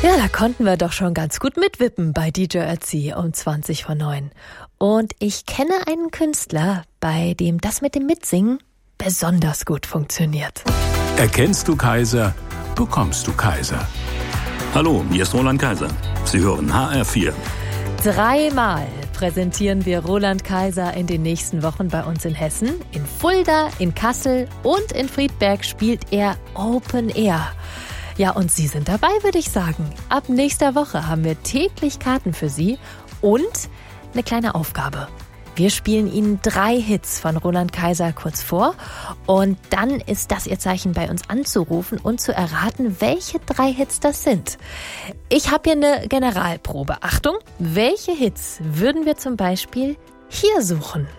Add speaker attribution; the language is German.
Speaker 1: Ja, da konnten wir doch schon ganz gut mitwippen bei DJ Ötzi um 20:09. Und ich kenne einen Künstler, bei dem das mit dem Mitsingen besonders gut funktioniert.
Speaker 2: Erkennst du Kaiser, bekommst du Kaiser.
Speaker 3: Hallo, hier ist Roland Kaiser. Sie hören HR4.
Speaker 1: 3-mal präsentieren wir Roland Kaiser in den nächsten Wochen bei uns in Hessen. In Fulda, in Kassel und in Friedberg spielt er Open Air. Ja, und Sie sind dabei, würde ich sagen. Ab nächster Woche haben wir täglich Karten für Sie und eine kleine Aufgabe. Wir spielen Ihnen 3 Hits von Roland Kaiser kurz vor und dann ist das Ihr Zeichen, bei uns anzurufen und zu erraten, welche 3 Hits das sind. Ich habe hier eine Generalprobe. Achtung, welche Hits würden wir zum Beispiel hier suchen?